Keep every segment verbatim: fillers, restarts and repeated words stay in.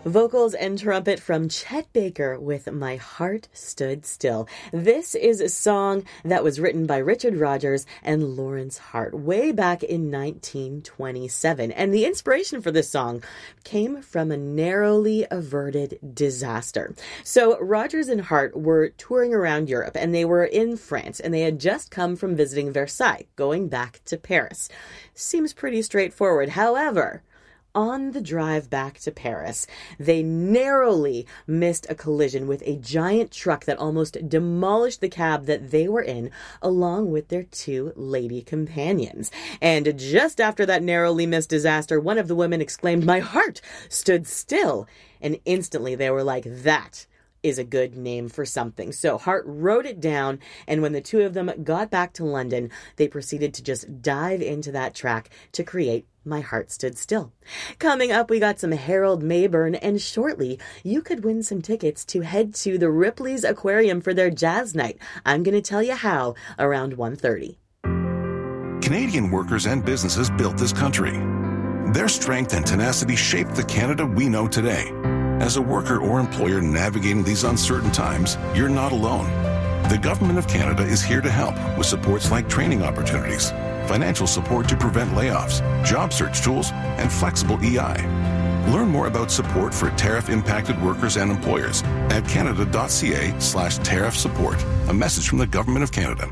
Vocals and trumpet from Chet Baker with My Heart Stood Still. This is a song that was written by Richard Rodgers and Lawrence Hart way back in nineteen twenty-seven. And the inspiration for this song came from a narrowly averted disaster. So Rodgers and Hart were touring around Europe, and they were in France, and they had just come from visiting Versailles, going back to Paris. Seems pretty straightforward. However, on the drive back to Paris, they narrowly missed a collision with a giant truck that almost demolished the cab that they were in, along with their two lady companions. And just after that narrowly missed disaster, one of the women exclaimed, "My heart stood still." And instantly they were like, that is a good name for something. So Hart wrote it down, and when the two of them got back to London, they proceeded to just dive into that track to create My Heart Stood Still. Coming up, we got some Harold Mayburn, and shortly, you could win some tickets to head to the Ripley's Aquarium for their jazz night. I'm going to tell you how around one thirty. Canadian workers and businesses built this country. Their strength and tenacity shaped the Canada we know today. As a worker or employer navigating these uncertain times, you're not alone. The Government of Canada is here to help with supports like training opportunities, financial support to prevent layoffs, job search tools, and flexible E I. Learn more about support for tariff-impacted workers and employers at canada.ca slash tariff support. A message from the Government of Canada.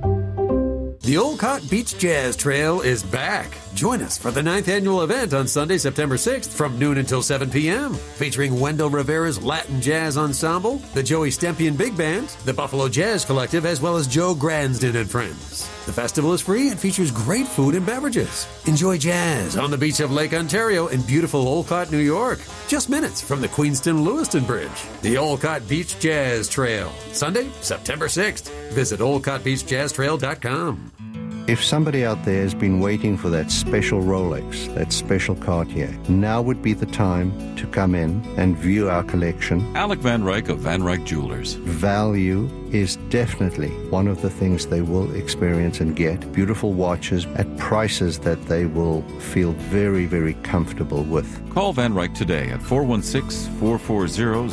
The Olcott Beach Jazz Trail is back. Join us for the ninth annual event on Sunday, September sixth from noon until seven p.m. Featuring Wendell Rivera's Latin Jazz Ensemble, the Joey Stempian Big Band, the Buffalo Jazz Collective, as well as Joe Gransden and friends. The festival is free and features great food and beverages. Enjoy jazz on the beach of Lake Ontario in beautiful Olcott, New York. Just minutes from the Queenston-Lewiston Bridge. The Olcott Beach Jazz Trail. Sunday, September sixth. Visit olcott beach jazz trail dot com. If somebody out there has been waiting for that special Rolex, that special Cartier, now would be the time to come in and view our collection. Alec Van Ryk of Van Ryk Jewelers. Value is definitely one of the things they will experience and get. Beautiful watches at prices that they will feel very, very comfortable with. Call Van Ryk today at four one six, four four zero,